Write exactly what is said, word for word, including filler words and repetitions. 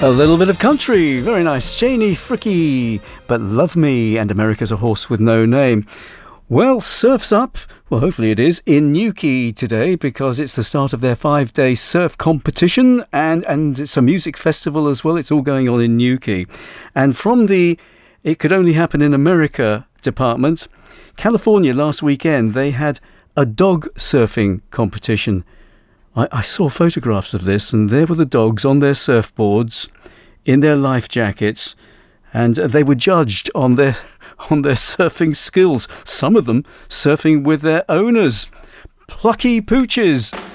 A little bit of country, very nice. Janie Fricke, But Love Me, and America's a Horse with No Name. Well, Surf's Up, well, hopefully it is, in Newquay today because it's the start of their five-day surf competition and, and it's a music festival as well. It's all going on in Newquay. And from the It Could Only Happen in America department, California last weekend, they had a dog surfing competition. I, I saw photographs of this, and there were the dogs on their surfboards, in their life jackets, and they were judged on their on their surfing skills. Some of them surfing with their owners. Plucky pooches.